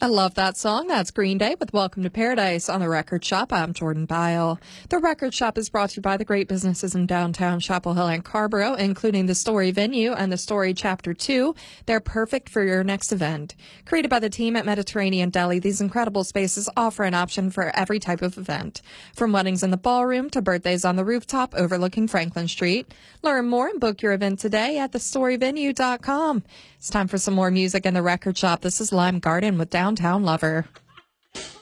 I love that song. That's Green Day with Welcome to Paradise on The Record Shop. I'm Jordan Dial. The Record Shop is brought to you by the great businesses in downtown Chapel Hill and Scarborough, including the Story Venue and the Story Chapter 2. They're perfect for your next event. Created by the team at Mediterranean Deli, these incredible spaces offer an option for every type of event. From weddings in the ballroom to birthdays on the rooftop overlooking Franklin Street. Learn more and book your event today at thestoryvenue.com. It's time for some more music in The Record Shop. This is Lime Garden with Downtown Lover.